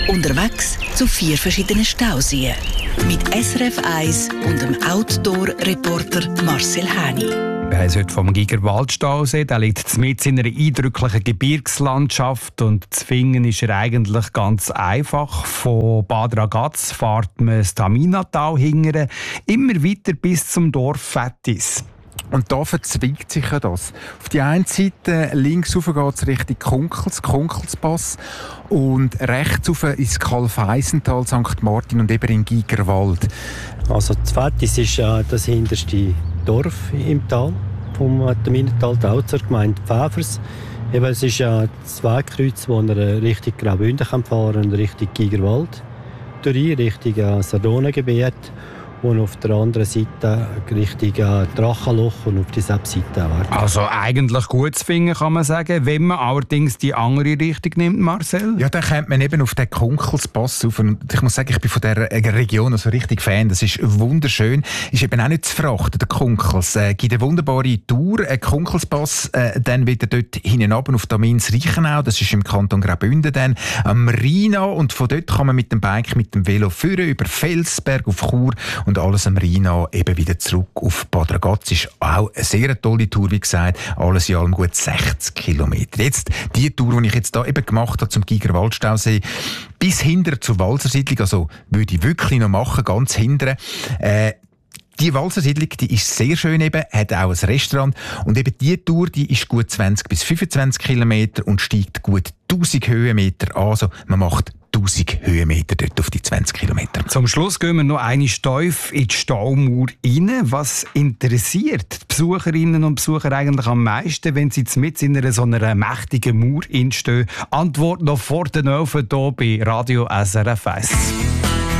Unterwegs zu 4 verschiedenen Stauseen. Mit SRF 1 und dem Outdoor-Reporter Marcel Häni. Wir haben heute vom Gigerwaldstausee. Der liegt mitten in einer eindrücklichen Gebirgslandschaft. Und zu finden ist er eigentlich ganz einfach. Von Bad Ragaz fährt man das Taminatal hingern, immer weiter bis zum Dorf Vettis. Und da verzweigt sich ja das. Auf die einen Seite links rauf geht es Richtung Kunkelspass und rechts rauf ins Kalfeisental, St. Martin und eben in Gigerwald. Also das Vettis ist das hinterste Dorf im Tal vom Taminatal, die Gemeinde Pfäfers. Eben, es ist das Wegkreuz, wo er Richtung Graubünden fahren kann und Richtung Gigerwald, durch Richtung Sardonengebiet. Und auf der anderen Seite Richtung Drachenloch und auf die Seite. Also eigentlich gut zu finden, kann man sagen. Wenn man allerdings die andere Richtung nimmt, Marcel? Ja, dann kommt man eben auf den Kunkelspass rauf. Und ich muss sagen, ich bin von dieser Region also richtig Fan. Das ist wunderschön. Ist eben auch nicht zu verachten, der Kunkels. Gibt eine wunderbare Tour. Ein Kunkelspass, dann wieder dort hinab auf Damins Reichenau. Das ist im Kanton Graubünden dann. Am Rheinau. Und von dort kann man mit dem Bike, mit dem Velo führen, über Felsberg auf Chur. Und alles am Rheinau eben wieder zurück auf Bad Ragaz. Ist auch eine sehr tolle Tour, wie gesagt. Alles in allem gut 60 Kilometer. Jetzt die Tour, die ich jetzt da eben gemacht habe zum Gigerwaldstausee, bis hinter zur Walsersiedlung, also würde ich wirklich noch machen, ganz hinten. Die Walsersiedlung, die ist sehr schön eben, hat auch ein Restaurant. Und eben die Tour, die ist gut 20 bis 25 Kilometer und steigt gut 1000 Höhenmeter an. Also man macht 1000 Höhenmeter dort auf die 20 Kilometer. Zum Schluss gehen wir noch eine Stäuf in die Staumauer rein. Was interessiert die Besucherinnen und Besucher eigentlich am meisten, wenn sie mit in so einer mächtigen Mauer stehen? Antwort noch vor den Öfen hier bei Radio SRF 1.